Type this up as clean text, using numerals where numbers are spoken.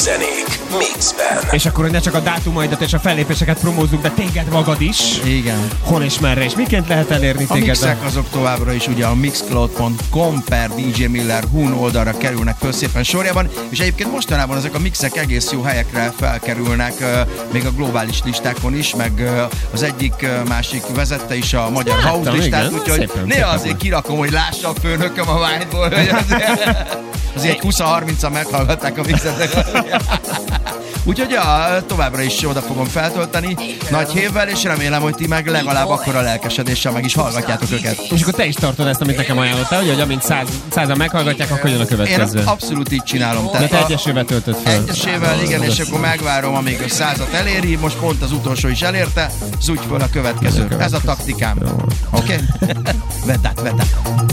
zenék mixben. És akkor, hogy ne csak a dátumaidat és a fellépéseket promózzuk, de téged magad is. Igen. Hol és merre, és miként lehet elérni A téged? mixek azok továbbra is ugye a mixcloud.com/DJ Miller Hun oldalra kerülnek föl szépen sorjában, és egyébként mostanában ezek a mixek egész jó helyekre felkerülnek, még a globális listákon is, meg az egyik másik vezette is a magyar house listát, úgyhogy néha azért kirakom, hogy lássa a főnököm a White-ból, hogy azért 20-30-an meghallgatták a mixet. Úgyhogy továbbra is oda fogom feltölteni nagy hévvel, és remélem, hogy ti meg legalább akkora lelkesedéssel meg is hallgatjátok őket. És akkor te is tartod ezt, amit nekem ajánlottál, hogy amint 100-an meghallgatják, akkor jön a következő. Én abszolút így csinálom. De te egyesével töltöd fel. Egyesével, igen, és akkor megvárom, amíg a 100-at eléri, most pont az utolsó is elérte, zúgy föl a következő. Ez a taktikám. Oké? Vedd át.